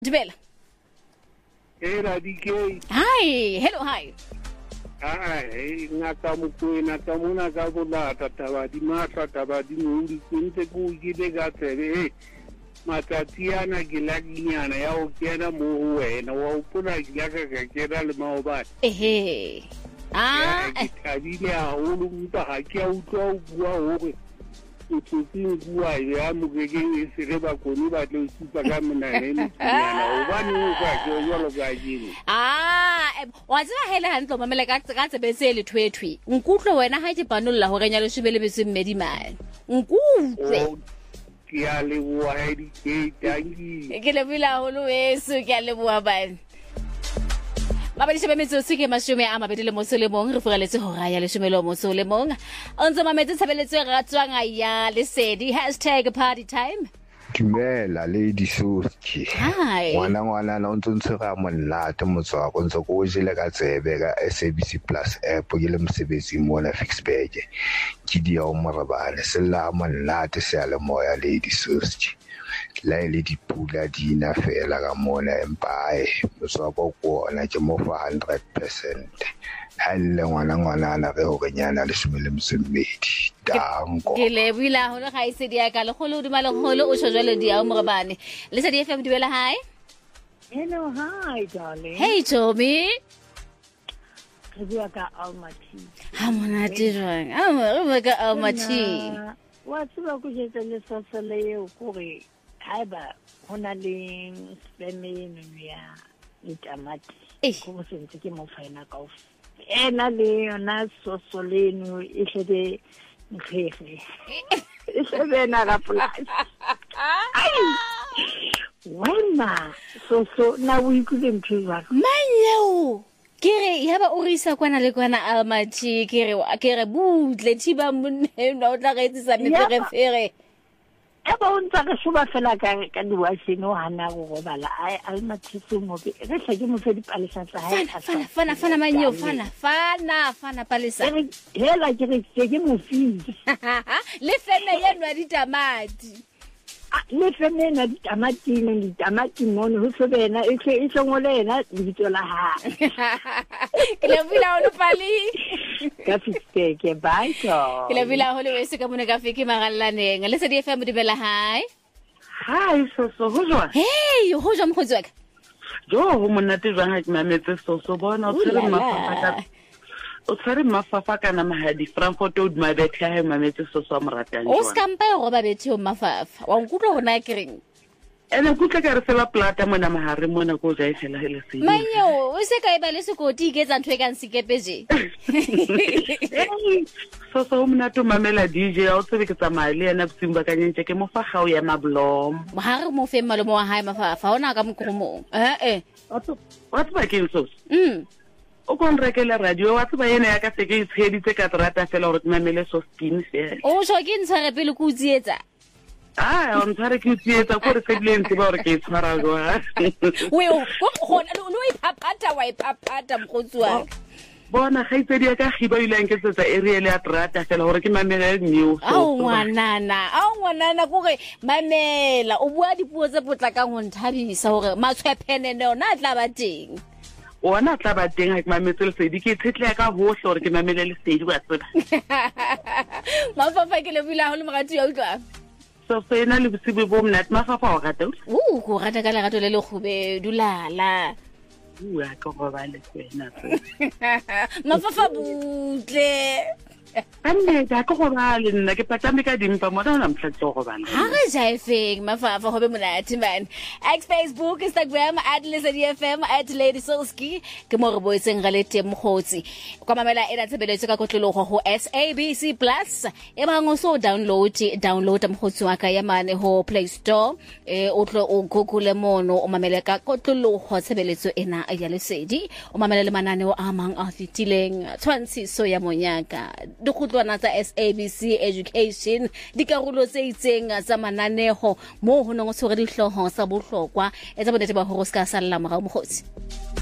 Dibela. Hey, Radike. Hi. Hello, hi. Hey, ngaka mokwena ka mona ka bolata taba di masa taba di muri kunte ku gide ga tsebe hey matsatsi ana ke la dinyana ya o kena mo wena wa upona ya ka kena le maoba Ehe. ke tabile a o lu mpa ha ke a utlwa o bua hore o tsitsing bua ya mo ke e se ba koni ba tlo tsupa ka mona le mtsinyana o ba ni o ka ke yo lo ga jini wa tseba hele hantle mamela ka tsebe se le thwethwe nkutlo wena ha ke panolla hore nya le shibele be se mmedi mane nkutle ke a le bua ha di ke tangi ke le bila holo weso ke a le bua bane Mabadi shebe metsotso ke mashome a mabedi le motso le mong re furaletse hora ya leshome le motso le mong o ntse mametse tshebeletso e ratwang ya lesedi #partytime Dumela Lady Soski. Hi. Ngwana na ntse ntse ga monate motswako ntse go jele ka tsebe ka SABC Plus app ke le mosebetsi mona Fixburg. Ke dia o morabane sella monate se ale moya Lady Soski. La ile di pula dina fela ka mona empae motswako kona ke mo fa 100%. Halle ngwana na re ho kenyana le shumile msemmedi dango ke le bila ho ga ise di ya ka le kholo di mala kholo o shojale di ya mo bane le se di FM Dibela hi. Hello, hi darling. Hey Tommy. Ke bua ka Almaty. Ha mona dirang re bua ka Almaty. Wa tseba go jetsa le sosele o kore haiba hona le spemene ya itamati go sentse ke mo faina ka of ena le yona sosoleno e hlebe nkgege e hlebe na ga polasi wena so na o ikule mphiwa Manyeo kere ya ba o risa kwana le kwana Almaty kere butle thiba monne no tla ga itsa mefere eba o ntse re shoba fela ka diwasheno hana go robala ai Almaty se mo be re hlake mo fe dipalesa tsa hae fana Manyeo fana palesa hela ke re ke mo fi le fene ye nwa ditamati le fene na ditamati mono ho se bena e hlongole ena ditso la ha ke le bila o pali ka fiteke bye to ke le bila ho le wese ka mona ka fiki magallaneng le se di FM Dibela hi so ho jwa hey ho jwa mkhotsi wa ka jo ho monate jwang ha ke mametse so bona o tsere mafafa kana mahadi Frankfurt o dima bethe ha mametse so moratang o skampa go ba bethe o mafafa wa nkutlo go na kereng ene kutla ka re fela plata mona mahare mona go ja ifela hele se Manyeo o se ka iba le sekoti ke tsa ntwe ka nsekepeje so monate mamela DJ o tsebe ke tsamaya le ena botsimba ka nyentse ke mo fa ga o ya mablom ha re mo fe malomo wa hae mafafa ona ka mokromo wa tseba ke so o kon rekela radio wa tseba yena ya ka se ke itsheditse ka trata fela gore ke mamele so skin fela o so ke ntshare pele ku tsietsa on tshare ke tsietsa gore se dileng se ba gore ke tshwara jwa we o gona lo ipapata mkhotsi wa bona ga itsedi ya ka giba ile nke tsetsa area le ya trata fela gore ke mamele news au ngwanana gore mamela o bua dipuo tse potlakang ho nthabisa gore matshwephenene ona tla ba teng ona tla ba teng ha ke mametse le sedi ke tshetle ka hohle gore ke mamele le sedi wa tseba mafafa ke le bila ho le mogati ya utlwa so ena le bosibe bo mnat mafafa o rata go rata ka lerato le le khube dulala bua ka go ba le tsena mafafa butle Anne da go ba le nna ke patame ka dimpa mo na mtlhatse go bana ha re jaifeng mafafa go be monate man Facebook Instagram @LesedFM @Lady Soski ke mo re boetseng ga le teng mkhotsi kwa mamela ena tshebeletso ka kotlologo go SABC Plus e bang o so download mkhotsi wa ka ya mane ho Play Store o tlo o Google mono o mamele ka kotlologo tshebeletso ena ya lesedi o mamele le mananeo a mang a fitileng tshwantshiso ya monyaka dikhutlwana tsa SABC Education dikarolo tse itseng tsa mananeo mo ho nngwe tshwere dihloho sa bohlokwa etsa bonete ba hore ska salla morao mokgotsi